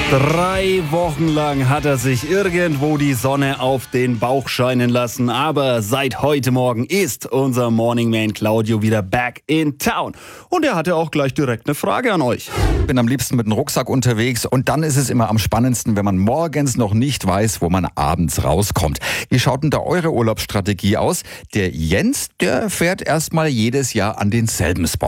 3 Wochen lang hat er sich irgendwo die Sonne auf den Bauch scheinen lassen. Aber seit heute Morgen ist unser Morning Man Claudio wieder back in town. Und er hatte auch gleich direkt eine Frage an euch. Ich bin am liebsten mit dem Rucksack unterwegs und dann ist es immer am spannendsten, wenn man morgens noch nicht weiß, wo man abends rauskommt. Wie schaut denn da eure Urlaubsstrategie aus? Der Jens, der fährt erstmal jedes Jahr an denselben Spot.